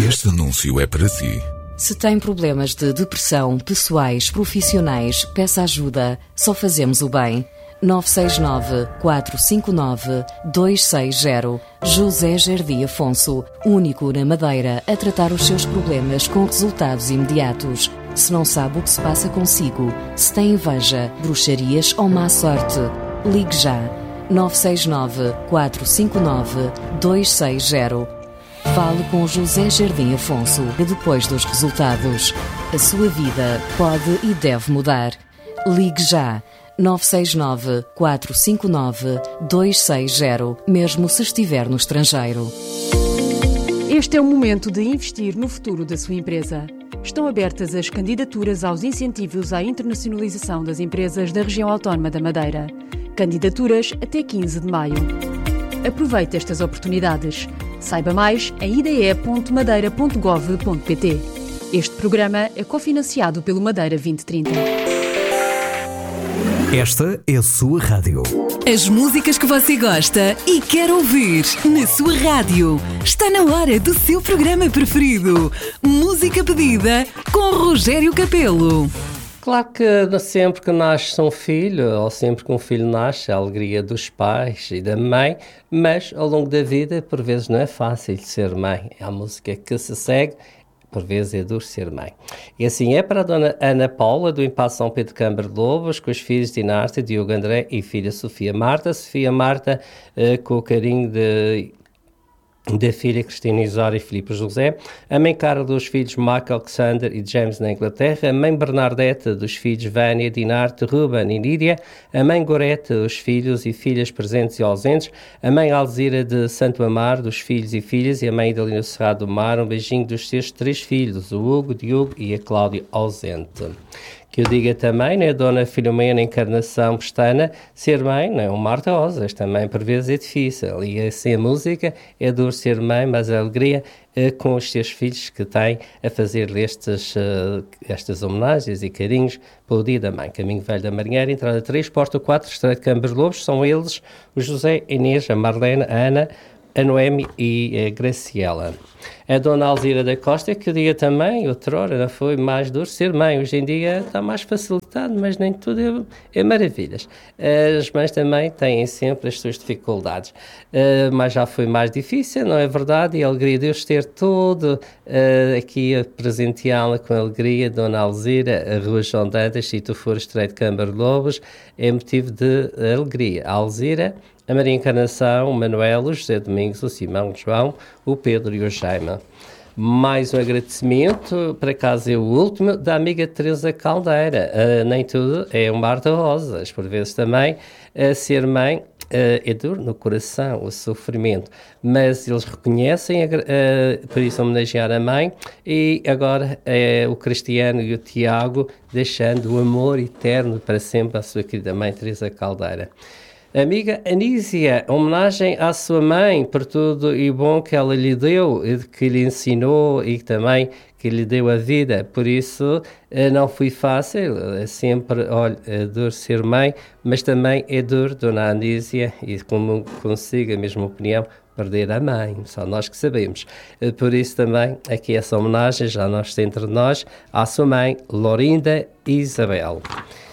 Este anúncio é para si. Se tem problemas de depressão, pessoais, profissionais, peça ajuda. Só fazemos o bem. 969-459-260. José Jardim Afonso, único na Madeira a tratar os seus problemas com resultados imediatos. Se não sabe o que se passa consigo, se tem inveja, bruxarias ou má sorte, ligue já. 969-459-260. Fale com José Jardim Afonso depois dos resultados. A sua vida pode e deve mudar. Ligue já. 969-459-260, mesmo se estiver no estrangeiro. Este é o momento de investir no futuro da sua empresa. Estão abertas as candidaturas aos incentivos à internacionalização das empresas da região autónoma da Madeira. Candidaturas até 15 de maio. Aproveite estas oportunidades. Saiba mais em ide.madeira.gov.pt. Este programa é cofinanciado pelo Madeira 2030. Esta é a sua rádio. As músicas que você gosta e quer ouvir na sua rádio. Está na hora do seu programa preferido. Música pedida com Rogério Capelo. Claro que sempre que nasce um filho, ou sempre que um filho nasce, a alegria dos pais e da mãe, mas ao longo da vida, por vezes, não é fácil ser mãe. É a música que se segue. Por vezes é duro ser mãe. E assim é para a dona Ana Paula, do Impasse São Pedro de Câmara de Lobos, com os filhos Dinarte, Diogo André e filha Sofia Marta. Sofia Marta, com o carinho da filha Cristina Isória e Filipe José, a mãe Carla dos filhos Mark Alexander e James na Inglaterra, a mãe Bernadette dos filhos Vânia, Dinarte, Ruben e Lídia, a mãe Gorete, os filhos e filhas presentes e ausentes, a mãe Alzira de Santo Amaro, dos filhos e filhas, e a mãe Idalina Cerrado do Mar, um beijinho dos seus 3 filhos, o Hugo, Diogo e a Cláudia ausente. Que eu diga também, né, Dona Filomena Encarnação Pestana, ser mãe não é um mar de rosas, também por vezes é difícil, e assim a música é duro ser mãe, mas a alegria com os seus filhos que têm a fazer estas homenagens e carinhos pelo dia da mãe. Caminho Velho da Marinheira, entrada 3, porta 4, Estreito de Câmara de Lobos, são eles o José, a Inês, a Marlene, a Ana, a Noemi e a Graciela. A Dona Alzira da Costa, que eu diga também, outrora não foi mais duro ser mãe, hoje em dia está mais facilitado, mas nem tudo é maravilhas. As mães também têm sempre as suas dificuldades, mas já foi mais difícil, não é verdade? E a alegria de Deus ter todo aqui a presenteá-la com alegria, Dona Alzira, a Rua João Dantas, se tu fores Estreito de Câmara de Lobos, é motivo de alegria. A Alzira, a Maria Encarnação, o Manuel, o José Domingos, o Simão, o João, o Pedro e o Jaime. Mais um agradecimento, para casa é o último, da amiga Teresa Caldeira. Nem tudo é um mar de rosas, por vezes também ser mãe é duro no coração, o sofrimento, mas eles reconhecem, por isso homenagear a mãe, e agora o Cristiano e o Tiago deixando o amor eterno para sempre à sua querida mãe Teresa Caldeira. Amiga Anísia, homenagem à sua mãe por tudo e bom que ela lhe deu, que lhe ensinou e também que lhe deu a vida. Por isso não foi fácil, é sempre duro ser mãe, mas também é duro, Dona Anísia, e como consigo a mesma opinião, perder a mãe, só nós que sabemos. Por isso também aqui essa homenagem, já nós entre nós, à sua mãe, Lorinda Isabel.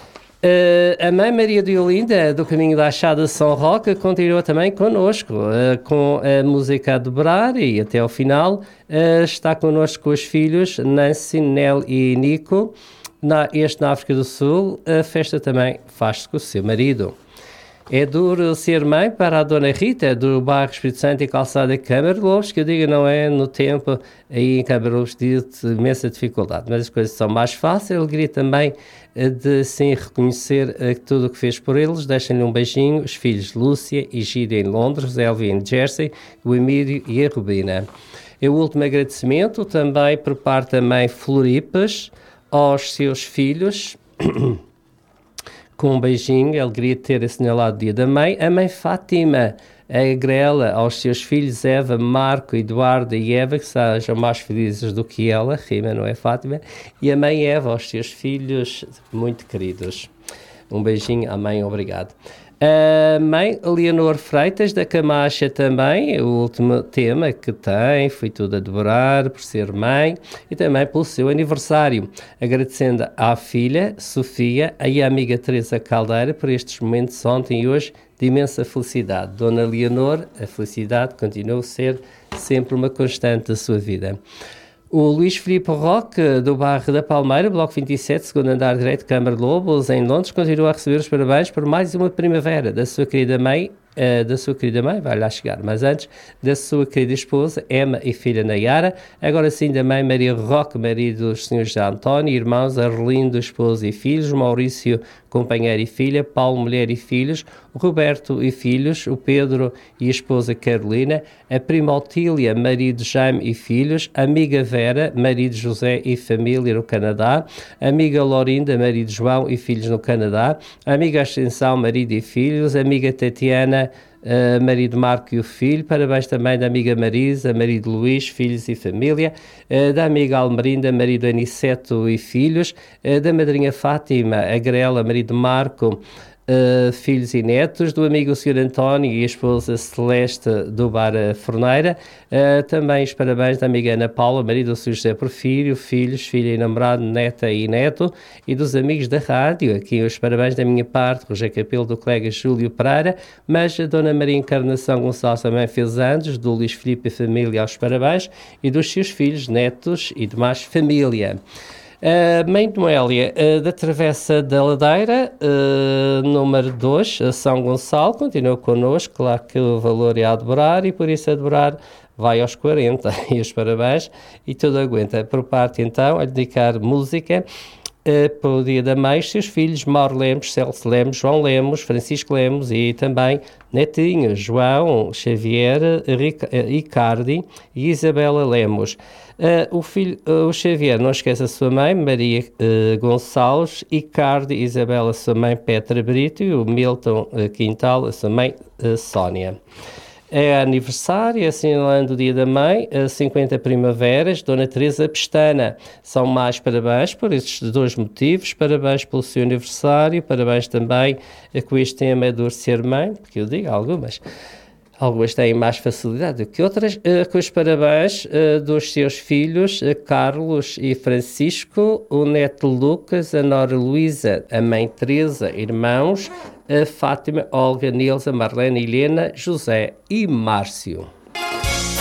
A mãe Maria de Olinda, do Caminho da Achada de São Roque, continua também connosco, com a música a dobrar, e até ao final está connosco com os filhos Nancy, Nel e Nico. Na África do Sul, a festa também faz-se com o seu marido. É duro ser mãe para a Dona Rita, do bairro Espírito Santo e Calçada Câmara de Lobos, que eu digo não é no tempo, aí em Câmara de Lobos de imensa dificuldade, mas as coisas são mais fáceis. A alegria também de sim reconhecer tudo o que fez por eles. Deixem-lhe um beijinho, os filhos Lúcia e Gíria em Londres, Elvia em Jersey, o Emílio e a Rubina. E o último agradecimento também por parte da mãe Floripes aos seus filhos, com um beijinho, a alegria de ter assinalado o dia da mãe. A mãe Fátima, a Grela, aos seus filhos Eva, Marco, Eduardo e Eva, que sejam mais felizes do que ela, rima, não é Fátima? E a mãe Eva, aos seus filhos muito queridos. Um beijinho à mãe, obrigado. A mãe Leonor Freitas da Camacha também, o último tema que tem, foi tudo a devorar por ser mãe e também pelo seu aniversário, agradecendo à filha Sofia e à amiga Teresa Caldeira por estes momentos ontem e hoje de imensa felicidade. Dona Leonor, a felicidade continua a ser sempre uma constante da sua vida. O Luís Filipe Roque, do bairro da Palmeira, Bloco 27, segundo andar direito, Câmara de Lobos, em Londres, continua a receber os parabéns por mais uma primavera da sua querida mãe, vai lá chegar, mas antes, da sua querida esposa, Emma e filha Nayara, agora sim da mãe Maria Roque, marido dos senhores José António, irmãos Arlindo, esposa e filhos, Maurício, companheiro e filha, Paulo, mulher e filhos, o Roberto e filhos, o Pedro e a esposa Carolina, a prima Otília, marido Jaime e filhos, a amiga Vera, marido José e família no Canadá, a amiga Lorinda, marido João e filhos no Canadá, a amiga Ascensão, marido e filhos, a amiga Tatiana, marido Marco e o filho, parabéns também da amiga Marisa, marido Luís, filhos e família, da amiga Almerinda, marido Aniceto e filhos, da madrinha Fátima, a Grela, marido Marco, filhos e netos, do amigo Sr. António e a esposa Celeste do Bar Forneira, também os parabéns da amiga Ana Paula, marido do Sr. José Porfírio, filhos, filha e namorado, neta e neto, e dos amigos da rádio, aqui os parabéns da minha parte, Roger Capelo, do colega Júlio Pereira, mas a Dona Maria Encarnação Gonçalves também fez anos, do Luís Filipe e família aos parabéns, e dos seus filhos, netos e demais família. Mãe Noélia, da Travessa da Ladeira, número 2, São Gonçalo, continua connosco, claro que o valor é a devorar e por isso a devorar vai aos 40 e os parabéns e tudo aguenta. Por parte então, a dedicar música para o Dia da Mãe, seus filhos Mauro Lemos, Celso Lemos, João Lemos, Francisco Lemos e também netinhos João, Xavier, Icardi e Isabela Lemos. O Xavier, não esqueça a sua mãe, Maria Gonçalves, Icardi, Isabela, a sua mãe Petra Brito e o Milton Quintal, a sua mãe Sónia. É aniversário, assinalando o Dia da Mãe, 50 primaveras, Dona Teresa Pestana. São mais parabéns por estes dois motivos, parabéns pelo seu aniversário, parabéns também com este tema do ser mãe, porque eu digo algumas têm mais facilidade do que outras, com os parabéns dos seus filhos, Carlos e Francisco, o neto Lucas, a nora Luísa, a mãe Teresa, irmãos, a Fátima, Olga, Nilza, Marlene, Helena, José e Márcio.